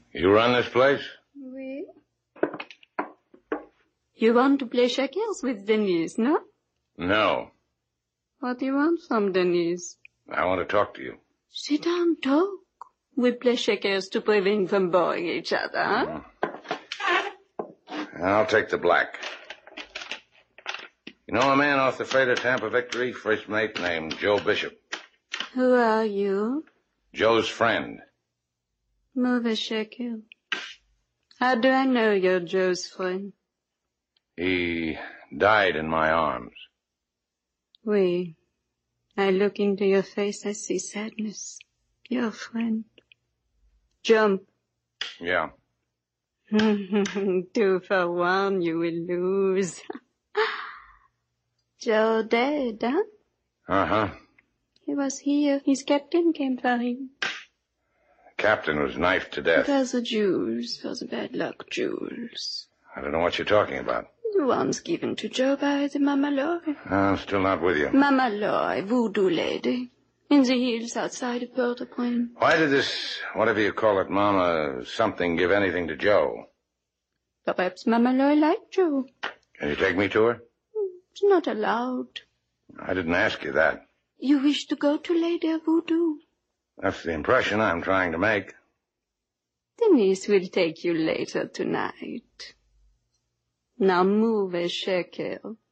You run this place? Oui. You want to play checkers with Denise, no? No. What do you want from Denise? I want to talk to you. Sit down, talk. We play checkers to prevent from boring each other, huh? I'll take the black. You know a man off the freighter Tampa Victory, first mate named Joe Bishop? Who are you? Joe's friend. Mauvais checker. How do I know you're Joe's friend? He died in my arms. Oui. I look into your face, I see sadness. Your friend. Jump. Yeah. 2 for 1, you will lose. Joe dead, huh? Uh-huh. He was here. His captain came for him. The captain was knifed to death. It was the Jews, for the bad luck Jews. I don't know what you're talking about. The ones given to Joe by the Mama Loy. I'm still not with you. Mama Loy, voodoo lady. In the hills outside of Port-au-Prince. Why did this, whatever you call it, Mama something, give anything to Joe? Perhaps Mama Loy liked Joe. Can you take me to her? It's not allowed. I didn't ask you that. You wish to go to Lady Voodoo? That's the impression I'm trying to make. Denise will take you later tonight. Now move, checker.